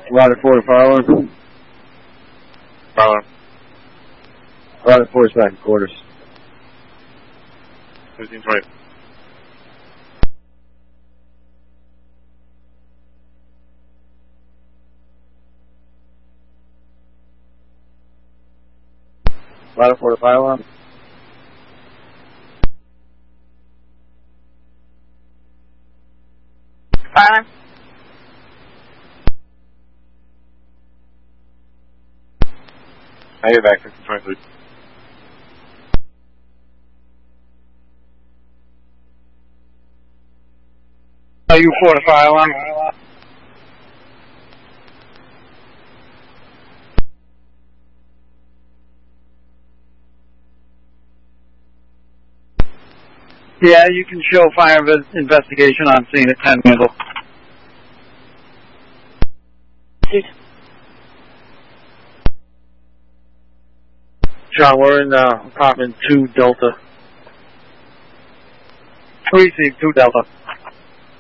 Ladder 4 to fire alarm. Fire alarm. Ladder 4 is back in quarters. 1520. Ladder 4 to fire alarm. Fire alarm. I get back 1523. U4 to fire alarm. Yeah, you can show fire investigation on scene at 10 middle. John, we're in apartment 2 Delta. Receive 2 Delta.